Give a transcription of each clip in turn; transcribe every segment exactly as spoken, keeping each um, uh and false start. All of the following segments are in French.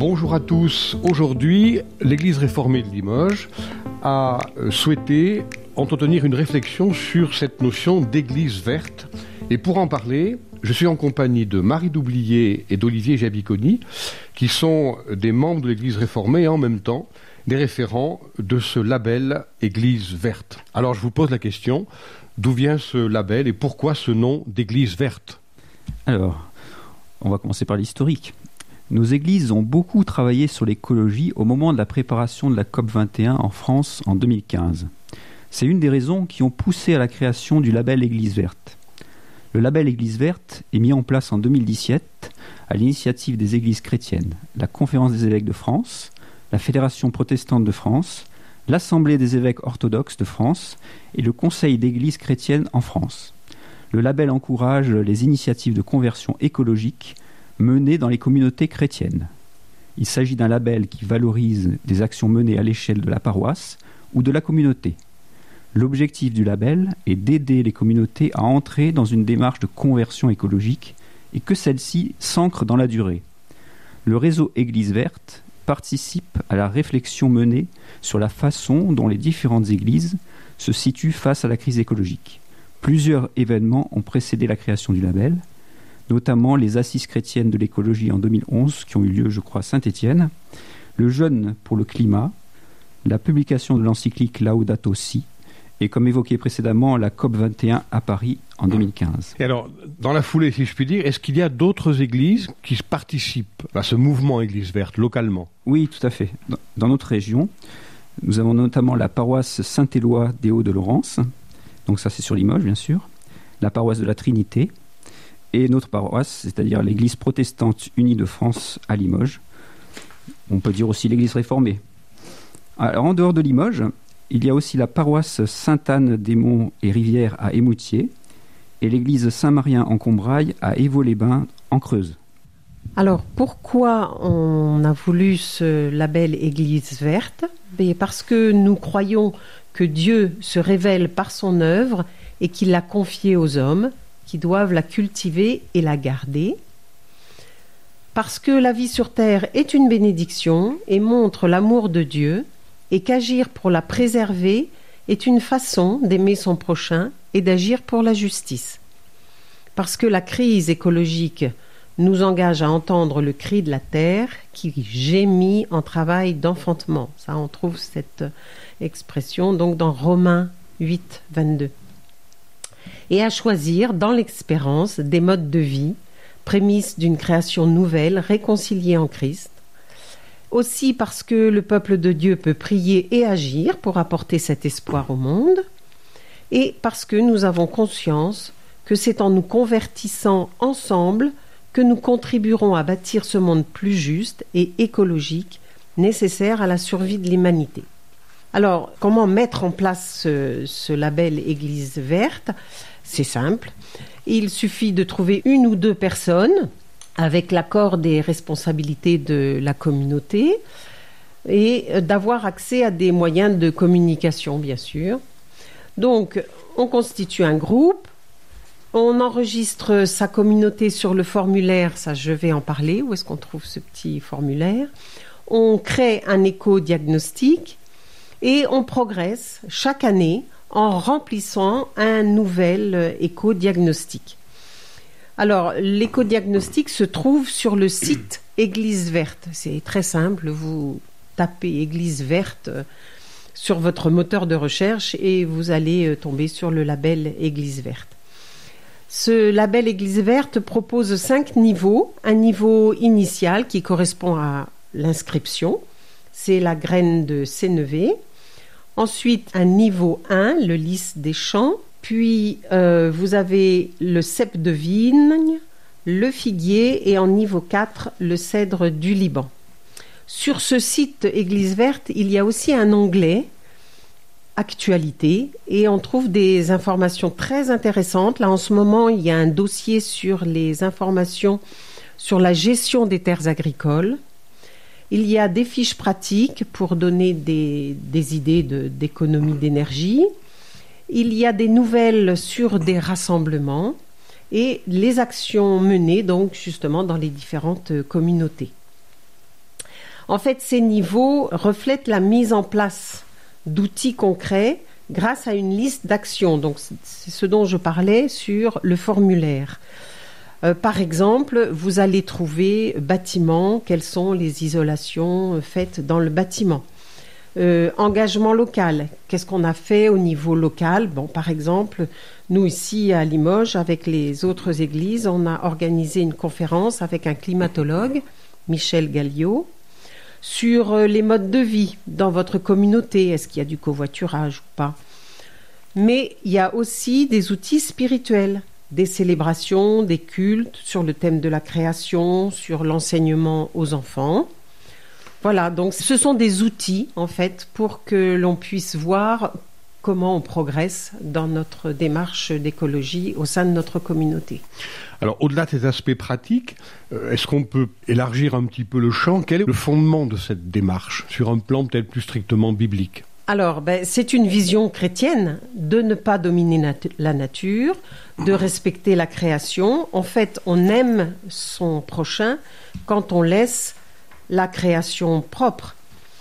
Bonjour à tous. Aujourd'hui, l'Église réformée de Limoges a souhaité entretenir une réflexion sur cette notion d'église verte. Et pour en parler, je suis en compagnie de Marie Doublier et d'Olivier Jabiconi, qui sont des membres de l'Église réformée et en même temps des référents de ce label Église verte. Alors je vous pose la question, d'où vient ce label et pourquoi ce nom d'Église verte ? Alors, on va commencer par l'historique. Nos églises ont beaucoup travaillé sur l'écologie au moment de la préparation de la C O P vingt et un en France en deux mille quinze. C'est une des raisons qui ont poussé à la création du label Église verte. Le label Église verte est mis en place en deux mille dix-sept à l'initiative des églises chrétiennes, la Conférence des évêques de France, la Fédération protestante de France, l'Assemblée des évêques orthodoxes de France et le Conseil d'églises chrétiennes en France. Le label encourage les initiatives de conversion écologique menées dans les communautés chrétiennes. Il s'agit d'un label qui valorise des actions menées à l'échelle de la paroisse ou de la communauté. L'objectif du label est d'aider les communautés à entrer dans une démarche de conversion écologique et que celle-ci s'ancre dans la durée. Le réseau Église verte participe à la réflexion menée sur la façon dont les différentes églises se situent face à la crise écologique. Plusieurs événements ont précédé la création du label, notamment les Assises chrétiennes de l'écologie en deux mille onze, qui ont eu lieu, je crois, à Saint-Étienne, le Jeûne pour le climat, la publication de l'encyclique Laudato Si, et comme évoqué précédemment, la C O P vingt et un à Paris en deux mille quinze. Et alors, dans la foulée, si je puis dire, est-ce qu'il y a d'autres églises qui participent à ce mouvement Église verte, localement ? Oui, tout à fait. Dans notre région, nous avons notamment la paroisse Saint-Éloi des Hauts-de-Laurence, donc ça c'est sur Limoges, bien sûr, la paroisse de la Trinité, et notre paroisse, c'est-à-dire l'Église protestante unie de France à Limoges. On peut dire aussi l'Église réformée. Alors, en dehors de Limoges, il y a aussi la paroisse Sainte-Anne-des-Monts et Rivières à Émoutier et l'église Saint-Marien en Combrailles à Évaux-les-Bains en Creuse. Alors, pourquoi on a voulu ce label Église verte ? Parce que nous croyons que Dieu se révèle par son œuvre et qu'il l'a confiée aux hommes qui doivent la cultiver et la garder. Parce que la vie sur terre est une bénédiction et montre l'amour de Dieu, et qu'agir pour la préserver est une façon d'aimer son prochain et d'agir pour la justice. Parce que la crise écologique nous engage à entendre le cri de la terre qui gémit en travail d'enfantement. Ça, on trouve cette expression donc dans Romains huit, vingt-deux. Et à choisir dans l'espérance des modes de vie, prémices d'une création nouvelle réconciliée en Christ. Aussi parce que le peuple de Dieu peut prier et agir pour apporter cet espoir au monde, et parce que nous avons conscience que c'est en nous convertissant ensemble que nous contribuerons à bâtir ce monde plus juste et écologique nécessaire à la survie de l'humanité. Alors, comment mettre en place ce, ce label Église verte ? C'est simple. Il suffit de trouver une ou deux personnes avec l'accord des responsabilités de la communauté et d'avoir accès à des moyens de communication, bien sûr. Donc, on constitue un groupe, on enregistre sa communauté sur le formulaire, ça je vais en parler, où est-ce qu'on trouve ce petit formulaire. On crée un éco-diagnostic et on progresse chaque année en remplissant un nouvel éco-diagnostic. Alors, l'éco-diagnostic se trouve sur le site Église verte. C'est très simple, vous tapez Église verte sur votre moteur de recherche et vous allez tomber sur le label Église verte. Ce label Église verte propose cinq niveaux. Un niveau initial qui correspond à l'inscription, c'est la graine de sénévé. Ensuite, un niveau un, le lys des champs. Puis, euh, vous avez le cep de vigne, le figuier et en niveau quatre, le cèdre du Liban. Sur ce site Église verte, il y a aussi un onglet Actualité et on trouve des informations très intéressantes. Là, en ce moment, il y a un dossier sur les informations sur la gestion des terres agricoles. Il y a des fiches pratiques pour donner des, des idées de, d'économie d'énergie. Il y a des nouvelles sur des rassemblements et les actions menées donc justement dans les différentes communautés. En fait, ces niveaux reflètent la mise en place d'outils concrets grâce à une liste d'actions. Donc, c'est ce dont je parlais sur le formulaire. Euh, par exemple, vous allez trouver bâtiment, quelles sont les isolations faites dans le bâtiment. Euh, engagement local, qu'est-ce qu'on a fait au niveau local? Bon, par exemple, nous ici à Limoges, avec les autres églises, on a organisé une conférence avec un climatologue, Michel Galliot, sur les modes de vie dans votre communauté. Est-ce qu'il y a du covoiturage ou pas? Mais il y a aussi des outils spirituels, des célébrations, des cultes sur le thème de la création, sur l'enseignement aux enfants. Voilà, donc ce sont des outils, en fait, pour que l'on puisse voir comment on progresse dans notre démarche d'écologie au sein de notre communauté. Alors, au-delà de ces aspects pratiques, est-ce qu'on peut élargir un petit peu le champ? Quel est le fondement de cette démarche, sur un plan peut-être plus strictement biblique? Alors, ben, c'est une vision chrétienne de ne pas dominer nat- la nature, de respecter la création. En fait, on aime son prochain quand on laisse la création propre.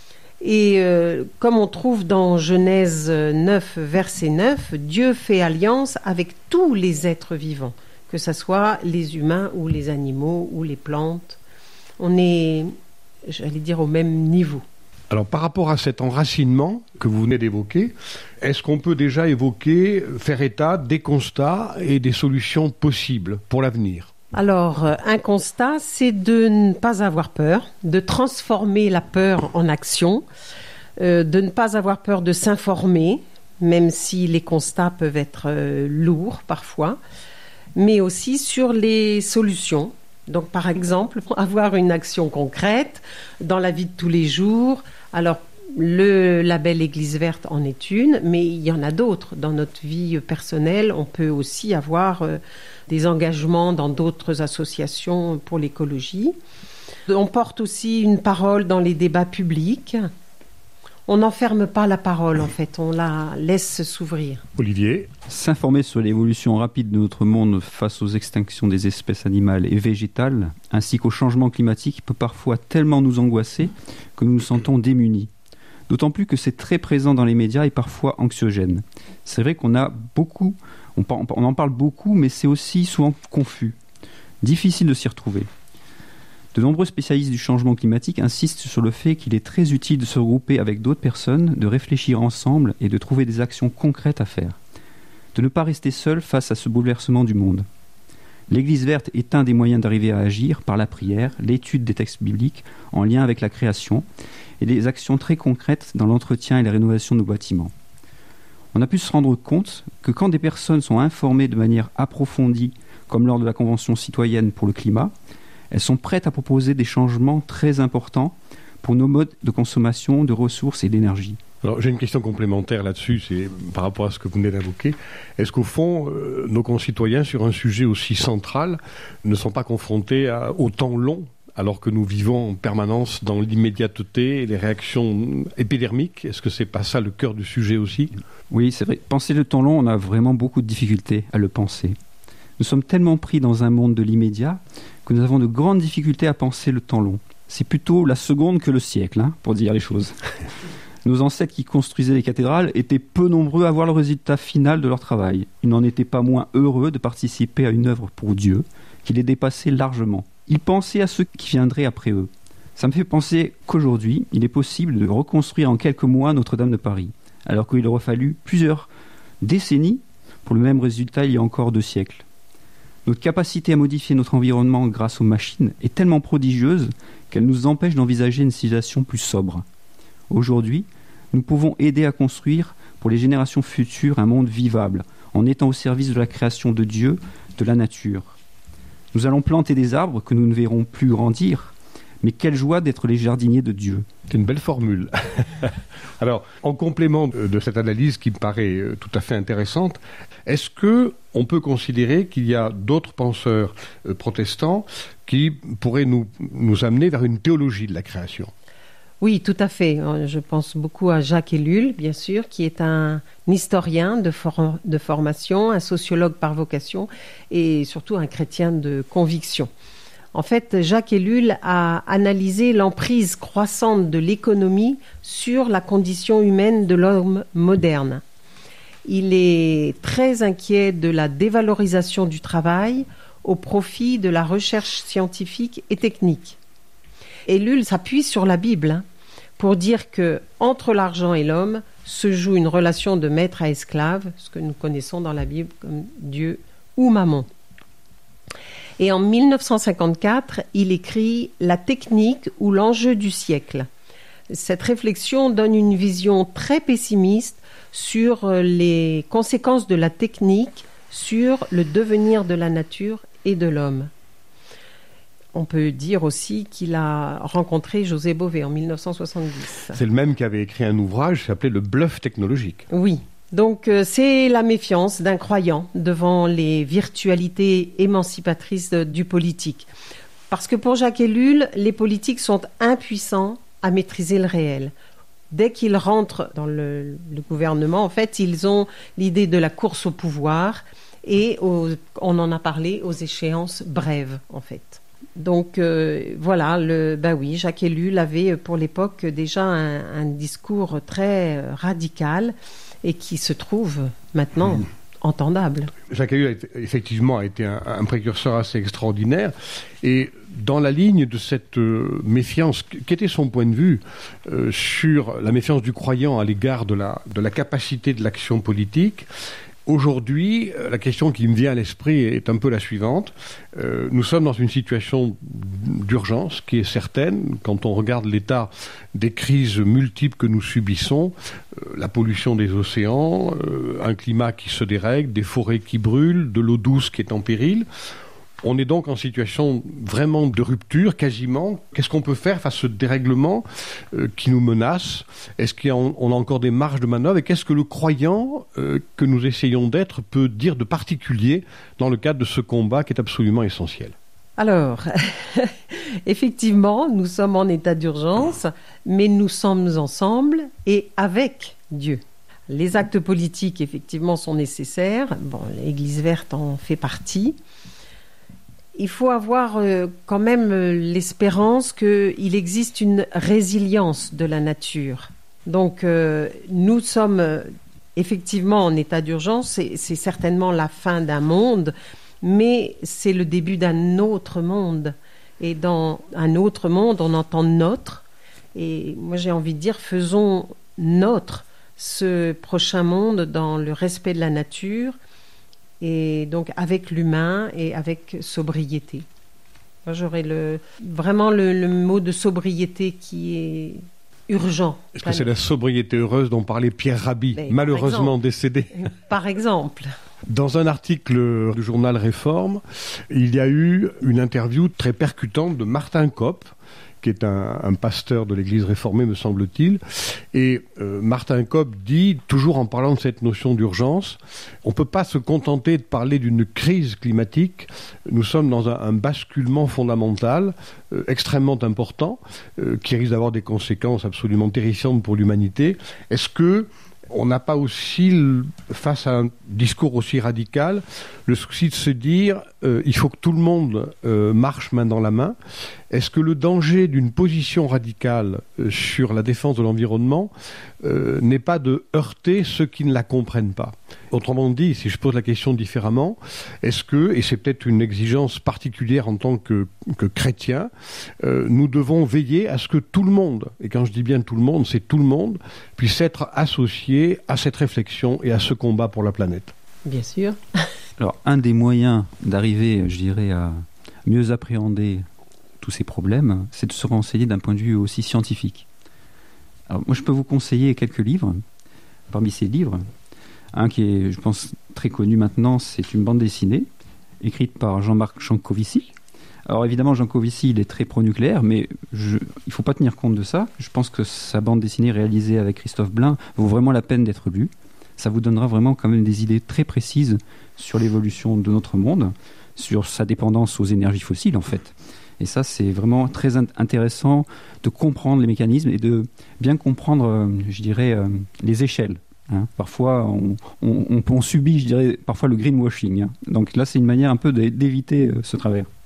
Et euh, comme on trouve dans Genèse neuf, verset neuf, Dieu fait alliance avec tous les êtres vivants, que ce soit les humains ou les animaux ou les plantes. On est, j'allais dire, au même niveau. Alors, par rapport à cet enracinement que vous venez d'évoquer, est-ce qu'on peut déjà évoquer, faire état des constats et des solutions possibles pour l'avenir? Alors, un constat, c'est de ne pas avoir peur, de transformer la peur en action, euh, de ne pas avoir peur de s'informer, même si les constats peuvent être euh, lourds parfois, mais aussi sur les solutions. Donc, par exemple, avoir une action concrète dans la vie de tous les jours. Alors, le label Église verte en est une, mais il y en a d'autres. Dans notre vie personnelle, on peut aussi avoir euh, des engagements dans d'autres associations pour l'écologie. On porte aussi une parole dans les débats publics. On n'enferme pas la parole, en fait, on la laisse s'ouvrir. Olivier? S'informer sur l'évolution rapide de notre monde face aux extinctions des espèces animales et végétales, ainsi qu'au changement climatique, peut parfois tellement nous angoisser que nous nous sentons démunis. D'autant plus que c'est très présent dans les médias et parfois anxiogène. C'est vrai qu'on a beaucoup, on, on en parle beaucoup, mais c'est aussi souvent confus. Difficile de s'y retrouver. De nombreux spécialistes du changement climatique insistent sur le fait qu'il est très utile de se regrouper avec d'autres personnes, de réfléchir ensemble et de trouver des actions concrètes à faire. De ne pas rester seul face à ce bouleversement du monde. L'Église verte est un des moyens d'arriver à agir par la prière, l'étude des textes bibliques en lien avec la création et des actions très concrètes dans l'entretien et la rénovation de nos bâtiments. On a pu se rendre compte que quand des personnes sont informées de manière approfondie, comme lors de la Convention citoyenne pour le climat, elles sont prêtes à proposer des changements très importants pour nos modes de consommation de ressources et d'énergie. Alors, j'ai une question complémentaire là-dessus, c'est par rapport à ce que vous venez d'invoquer. Est-ce qu'au fond, euh, nos concitoyens, sur un sujet aussi central, ne sont pas confrontés à, au temps long, alors que nous vivons en permanence dans l'immédiateté et les réactions épidermiques? Est-ce que c'est pas ça le cœur du sujet aussi? Oui, c'est vrai. Penser le temps long, on a vraiment beaucoup de difficultés à le penser. Nous sommes tellement pris dans un monde de l'immédiat que nous avons de grandes difficultés à penser le temps long. C'est plutôt la seconde que le siècle, hein, pour dire les choses. Nos ancêtres qui construisaient les cathédrales étaient peu nombreux à voir le résultat final de leur travail. Ils n'en étaient pas moins heureux de participer à une œuvre pour Dieu, qui les dépassait largement. Ils pensaient à ceux qui viendraient après eux. Ça me fait penser qu'aujourd'hui, il est possible de reconstruire en quelques mois Notre-Dame de Paris, alors qu'il aurait fallu plusieurs décennies pour le même résultat il y a encore deux siècles. Notre capacité à modifier notre environnement grâce aux machines est tellement prodigieuse qu'elle nous empêche d'envisager une civilisation plus sobre. Aujourd'hui, nous pouvons aider à construire pour les générations futures un monde vivable, en étant au service de la création de Dieu, de la nature. Nous allons planter des arbres que nous ne verrons plus grandir, mais quelle joie d'être les jardiniers de Dieu. C'est une belle formule. Alors, en complément de cette analyse qui me paraît tout à fait intéressante, est-ce que on peut considérer qu'il y a d'autres penseurs protestants qui pourraient nous, nous amener vers une théologie de la création? Oui, tout à fait. Je pense beaucoup à Jacques Ellul, bien sûr, qui est un historien de, for- de formation, un sociologue par vocation et surtout un chrétien de conviction. En fait, Jacques Ellul a analysé l'emprise croissante de l'économie sur la condition humaine de l'homme moderne. Il est très inquiet de la dévalorisation du travail au profit de la recherche scientifique et technique. Ellul s'appuie sur la Bible hein, pour dire que entre l'argent et l'homme se joue une relation de maître à esclave, ce que nous connaissons dans la Bible comme Dieu ou Mammon. Et en mille neuf cent cinquante-quatre, il écrit « La technique ou l'enjeu du siècle ». Cette réflexion donne une vision très pessimiste sur les conséquences de la technique sur le devenir de la nature et de l'homme. On peut dire aussi qu'il a rencontré José Bové en mille neuf cent soixante-dix. C'est le même qui avait écrit un ouvrage qui s'appelait « Le bluff technologique ». Oui. Donc euh, c'est la méfiance d'un croyant devant les virtualités émancipatrices de, du politique. Parce que pour Jacques Ellul, les politiques sont impuissants à maîtriser le réel. Dès qu'ils rentrent dans le, le gouvernement, en fait, ils ont l'idée de la course au pouvoir et aux, on en a parlé aux échéances brèves, en fait. Donc euh, voilà, le, bah oui, Jacques Ellul avait pour l'époque déjà un, un discours très radical et qui se trouve maintenant mmh. entendable. Jacques Ellul a été, effectivement a été un, un précurseur assez extraordinaire et dans la ligne de cette euh, méfiance, qu'était son point de vue euh, sur la méfiance du croyant à l'égard de la, de la capacité de l'action politique? Aujourd'hui, la question qui me vient à l'esprit est un peu la suivante. Euh, nous sommes dans une situation d'urgence qui est certaine quand on regarde l'état des crises multiples que nous subissons, euh, la pollution des océans, euh, un climat qui se dérègle, des forêts qui brûlent, de l'eau douce qui est en péril. On est donc en situation vraiment de rupture, quasiment. Qu'est-ce qu'on peut faire face à ce dérèglement euh, qui nous menace? Est-ce qu'on a encore des marges de manœuvre? Et qu'est-ce que le croyant euh, que nous essayons d'être peut dire de particulier dans le cadre de ce combat qui est absolument essentiel? Alors, effectivement, nous sommes en état d'urgence, mais nous sommes ensemble et avec Dieu. Les actes politiques, effectivement, sont nécessaires. Bon, l'Église verte en fait partie. Il faut avoir euh, quand même euh, l'espérance qu'il existe une résilience de la nature. Donc, euh, nous sommes euh, effectivement en état d'urgence. C'est, c'est certainement la fin d'un monde, mais c'est le début d'un autre monde. Et dans un autre monde, on entend notre. Et moi, j'ai envie de dire, faisons notre ce prochain monde dans le respect de la nature, et donc avec l'humain et avec sobriété. Moi, j'aurais le, vraiment le, le mot de sobriété qui est urgent. Est-ce que c'est la sobriété heureuse dont parlait Pierre Rabhi, mais malheureusement par décédé? Par exemple. Dans un article du journal Réforme, il y a eu une interview très percutante de Martin Kopp, qui est un, un pasteur de l'Église réformée, me semble-t-il. Et euh, Martin Kopp dit, toujours en parlant de cette notion d'urgence, on ne peut pas se contenter de parler d'une crise climatique. Nous sommes dans un, un basculement fondamental, euh, extrêmement important, euh, qui risque d'avoir des conséquences absolument terrifiantes pour l'humanité. Est-ce que on n'a pas aussi, face à un discours aussi radical, le souci de se dire euh, il faut que tout le monde euh, marche main dans la main? Est-ce que le danger d'une position radicale euh, sur la défense de l'environnement euh, n'est pas de heurter ceux qui ne la comprennent pas? Autrement dit, si je pose la question différemment, est-ce que, et c'est peut-être une exigence particulière en tant que, que chrétien, euh, nous devons veiller à ce que tout le monde, et quand je dis bien tout le monde, c'est tout le monde, puisse être associé à cette réflexion et à ce combat pour la planète? Bien sûr. Alors, un des moyens d'arriver, je dirais, à mieux appréhender tous ces problèmes, c'est de se renseigner d'un point de vue aussi scientifique. Alors, moi, je peux vous conseiller quelques livres. Parmi ces livres, un qui est, je pense, très connu maintenant, c'est une bande dessinée écrite par Jean-Marc Jancovici. Alors, évidemment, Jancovici, il est très pro-nucléaire, mais je, il ne faut pas tenir compte de ça. Je pense que sa bande dessinée réalisée avec Christophe Blain vaut vraiment la peine d'être lue. Ça vous donnera vraiment quand même des idées très précises sur l'évolution de notre monde, sur sa dépendance aux énergies fossiles, en fait. Et ça, c'est vraiment très intéressant de comprendre les mécanismes et de bien comprendre, euh, je dirais, euh, les échelles. Hein. Parfois, on, on, on, on subit, je dirais, parfois le greenwashing. Hein. Donc là, c'est une manière un peu d'éviter euh, ce travers.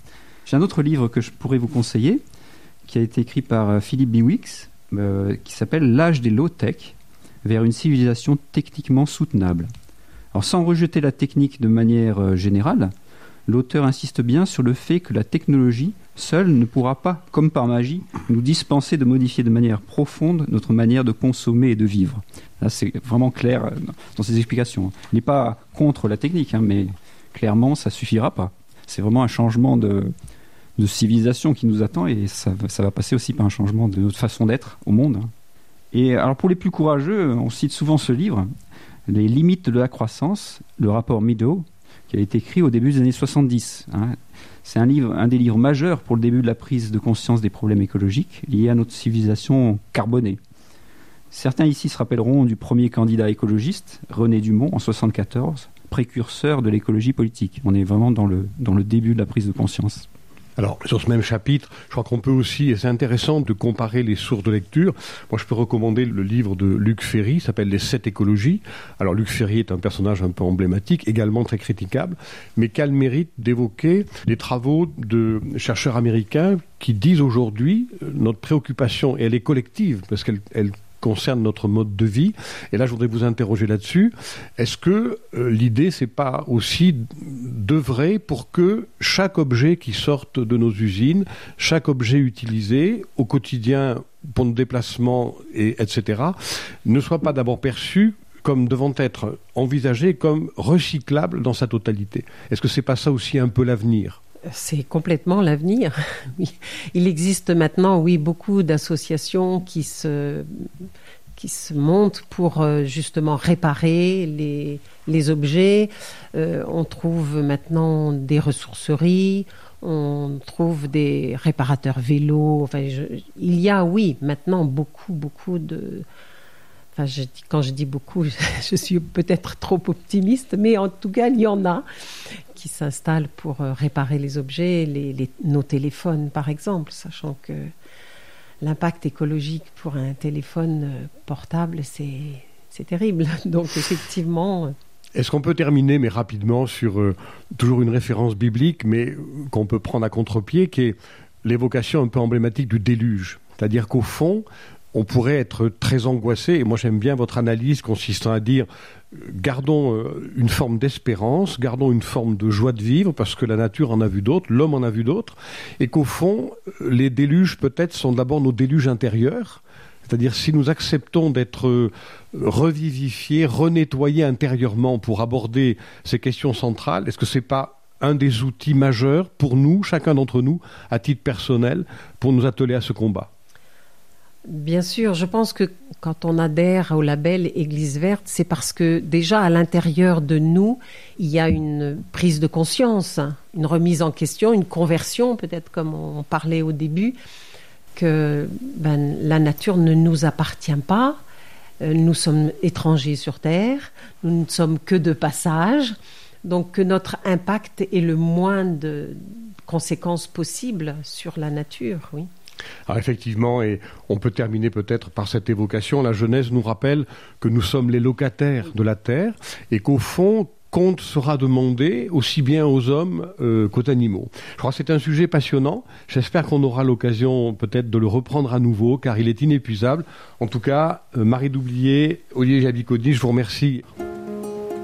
J'ai un autre livre que je pourrais vous conseiller, qui a été écrit par Philippe Biwix, euh, qui s'appelle « L'âge des low-tech, vers une civilisation techniquement soutenable ». Alors, sans rejeter la technique de manière euh, générale, l'auteur insiste bien sur le fait que la technologie seule ne pourra pas, comme par magie, nous dispenser de modifier de manière profonde notre manière de consommer et de vivre. Là, c'est vraiment clair dans ses explications. Il n'est pas contre la technique, hein, mais clairement, ça ne suffira pas. C'est vraiment un changement de, de civilisation qui nous attend, et ça, ça va passer aussi par un changement de notre façon d'être au monde. Et alors, pour les plus courageux, on cite souvent ce livre, « Les limites de la croissance », le rapport Meadow, qui a été écrit au début des années soixante-dix. Hein. C'est un, livre, un des livres majeurs pour le début de la prise de conscience des problèmes écologiques liés à notre civilisation carbonée. Certains ici se rappelleront du premier candidat écologiste, René Dumont, en soixante-quatorze, précurseur de l'écologie politique. On est vraiment dans le, dans le début de la prise de conscience. Alors, sur ce même chapitre, je crois qu'on peut aussi, et c'est intéressant de comparer les sources de lecture. Moi, je peux recommander le livre de Luc Ferry, qui s'appelle « Les sept écologies ». Alors, Luc Ferry est un personnage un peu emblématique, également très critiquable, mais qui a le mérite d'évoquer des travaux de chercheurs américains qui disent aujourd'hui, notre préoccupation, et elle est collective, parce qu'elle elle concerne notre mode de vie. Et là, je voudrais vous interroger là-dessus. Est-ce que euh, l'idée, c'est pas aussi d'œuvrer pour que chaque objet qui sorte de nos usines, chaque objet utilisé au quotidien pour nos déplacements, et, etc., ne soit pas d'abord perçu comme devant être envisagé comme recyclable dans sa totalité? Est-ce que c'est pas ça aussi un peu l'avenir? C'est complètement l'avenir. Il existe maintenant, oui, beaucoup d'associations qui se, qui se montent pour justement réparer les, les objets. Euh, on trouve maintenant des ressourceries, on trouve des réparateurs vélos. Enfin, je, il y a, oui, maintenant beaucoup, beaucoup de... Enfin, je dis, quand je dis beaucoup, je, je suis peut-être trop optimiste, mais en tout cas, il y en a qui s'installent pour réparer les objets, les, les, nos téléphones par exemple, sachant que l'impact écologique pour un téléphone portable, c'est, c'est terrible. Donc effectivement... Est-ce qu'on peut terminer, mais rapidement, sur euh, toujours une référence biblique, mais qu'on peut prendre à contre-pied, qui est l'évocation un peu emblématique du déluge. C'est-à-dire qu'au fond, on pourrait être très angoissé, et moi j'aime bien votre analyse consistant à dire gardons une forme d'espérance, gardons une forme de joie de vivre, parce que la nature en a vu d'autres, l'homme en a vu d'autres, et qu'au fond, les déluges peut-être sont d'abord nos déluges intérieurs, c'est-à-dire si nous acceptons d'être revivifiés, renettoyés intérieurement pour aborder ces questions centrales, est-ce que c'est pas un des outils majeurs pour nous, chacun d'entre nous, à titre personnel, pour nous atteler à ce combat? Bien sûr, je pense que quand on adhère au label Église verte, c'est parce que déjà à l'intérieur de nous, il y a une prise de conscience, une remise en question, une conversion, peut-être comme on parlait au début, que ben, la nature ne nous appartient pas, nous sommes étrangers sur Terre, nous ne sommes que de passage, donc que notre impact est le moins de conséquences possibles sur la nature, oui. Alors effectivement, et on peut terminer peut-être par cette évocation, la Genèse nous rappelle que nous sommes les locataires de la terre et qu'au fond, compte sera demandé aussi bien aux hommes euh, qu'aux animaux. Je crois que c'est un sujet passionnant. J'espère qu'on aura l'occasion peut-être de le reprendre à nouveau, car il est inépuisable. En tout cas, euh, Marie Doublier, Olivier Jabiconi, je vous remercie.